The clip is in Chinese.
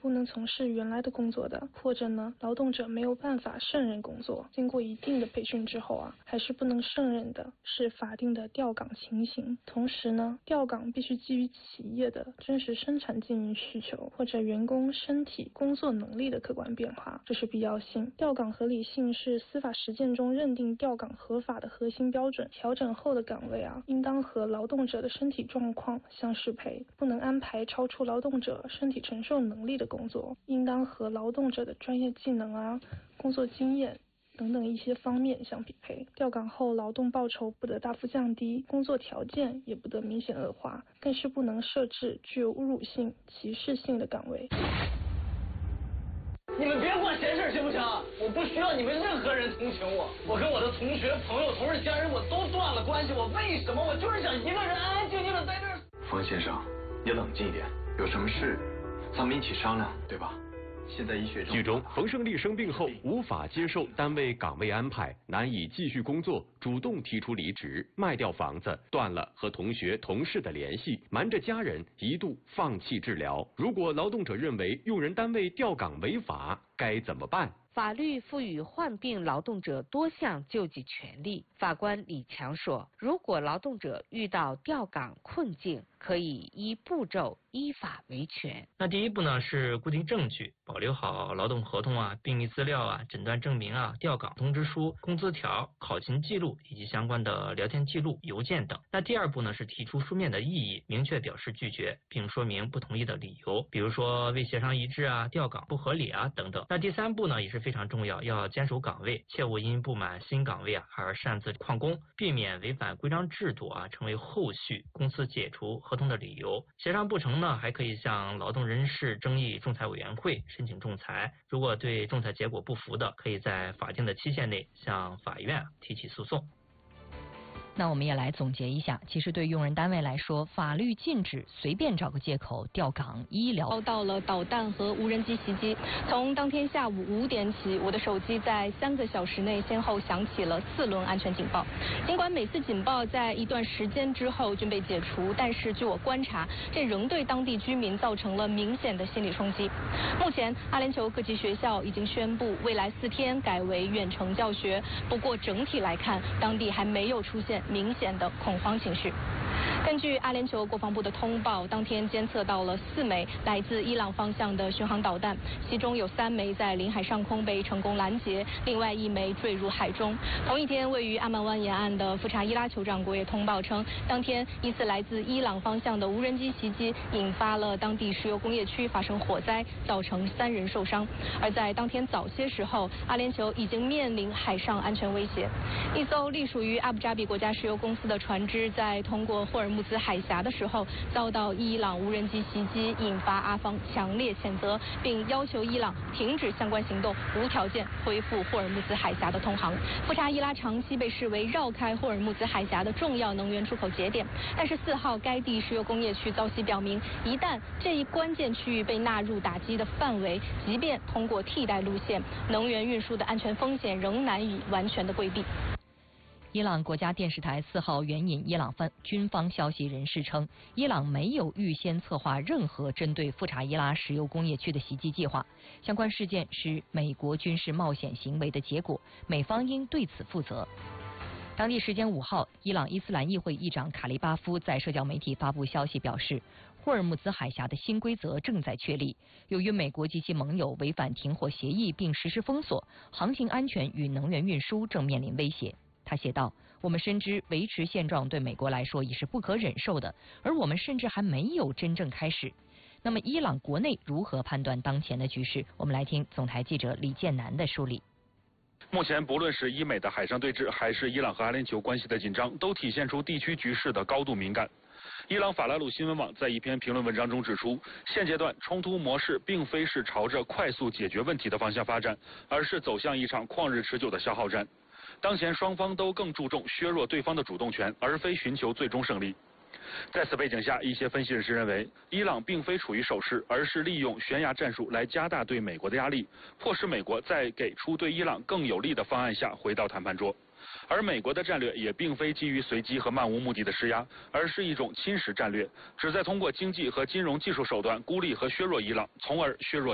不能从事原来的工作的，或者呢，劳动者没有办法胜任工作，经过一定的培训之后还是不能胜任的，是法定的调岗情形。同时呢，调岗必须基于企业的真实生产经营需求，或者员工身体工作能力的客观变化，这是必要性。调岗合理性是司法实践中认定调岗合法的核心标准。调整后的岗位应当和劳动者的身体状况相适配，不能安排超出劳动者身体承受能力的工作，应当和劳动者的专业技能工作经验等等一些方面相匹配。调岗后劳动报酬不得大幅降低，工作条件也不得明显恶化，更是不能设置具有侮辱性、歧视性的岗位。 你们别管闲事行不行？我不需要你们任何人同情我，我跟我的同学、朋友、同事、家人我都断了关系，我为什么？我就是想一个人安安静静的在这儿。 冯先生，你冷静一点，有什么事咱们一起商量，对吧？现在医学中， 剧中冯胜利生病后无法接受单位岗位安排，难以继续工作，主动提出离职，卖掉房子，断了和同学同事的联系，瞒着家人，一度放弃治疗。如果劳动者认为用人单位调岗违法，该怎么办？ 法律赋予患病劳动者多项救济权利。法官李强说，如果劳动者遇到调岗困境，可以依步骤依法维权。 那第一步呢是固定证据，保留好劳动合同病历资料诊断证明调岗通知书、工资条、考勤记录以及相关的聊天记录、邮件等。那第二步呢是提出书面的异议，明确表示拒绝，并说明不同意的理由，比如说未协商一致调岗不合理等等。那第三步呢也是非常重要，要坚守岗位，切勿因不满新岗位而擅自旷工，避免违反规章制度成为后续公司解除合同的理由。协商不成呢，还可以向劳动人事争议仲裁委员会申请仲裁。如果对仲裁结果不服的，可以在法定的期限内向法院提起诉讼。 那我们也来总结一下，其实对用人单位来说，法律禁止随便找个借口调岗医疗。 遭到了导弹和无人机袭击，从当天下午5点起，我的手机在3个小时内先后响起了4轮安全警报。尽管每次警报在一段时间之后均被解除，但是据我观察，这仍对当地居民造成了明显的心理冲击。目前，阿联酋各级学校已经宣布未来4天改为远程教学，不过整体来看，当地还没有出现明显的恐慌情绪。根据阿联酋国防部的通报，当天监测到了4枚来自伊朗方向的巡航导弹，其中有3枚在领海上空被成功拦截，另外1枚坠入海中。同一天，位于阿曼湾沿岸的富查伊拉酋长国也通报称，当天疑似来自伊朗方向的无人机袭击，引发了当地石油工业区发生火灾，造成3人受伤。而在当天早些时候，阿联酋已经面临海上安全威胁。一艘隶属于阿布扎比国家石油公司的船只在通过霍尔木兹海峡的时候，遭到伊朗无人机袭击，引发阿方强烈谴责，并要求伊朗停止相关行动，无条件恢复霍尔木兹海峡的通航。富查伊拉长期被视为绕开霍尔木兹海峡的重要能源出口节点，但是4号该地石油工业区遭袭表明，一旦这一关键区域被纳入打击的范围，即便通过替代路线，能源运输的安全风险仍难以完全的规避。 伊朗国家电视台4号援引伊朗军方消息人士称，伊朗没有预先策划任何针对富查伊拉石油工业区的袭击计划，相关事件是美国军事冒险行为的结果，美方应对此负责。当地时间5号，伊朗伊斯兰议会议长卡利巴夫在社交媒体发布消息表示，霍尔木兹海峡的新规则正在确立，由于美国及其盟友违反停火协议并实施封锁，航行安全与能源运输正面临威胁。他写道，我们深知维持现状对美国来说已是不可忍受的，而我们甚至还没有真正开始。那么伊朗国内如何判断当前的局势？我们来听总台记者李建南的梳理。 目前不论是伊美的海上对峙，还是伊朗和阿联酋关系的紧张，都体现出地区局势的高度敏感。伊朗法拉鲁新闻网在一篇评论文章中指出，现阶段冲突模式并非是朝着快速解决问题的方向发展，而是走向一场旷日持久的消耗战。当前双方都更注重削弱对方的主动权，而非寻求最终胜利。在此背景下，一些分析人士认为，伊朗并非处于守势，而是利用悬崖战术来加大对美国的压力，迫使美国在给出对伊朗更有利的方案下回到谈判桌。而美国的战略也并非基于随机和漫无目的的施压，而是一种侵蚀战略，旨在通过经济和金融技术手段孤立和削弱伊朗，从而削弱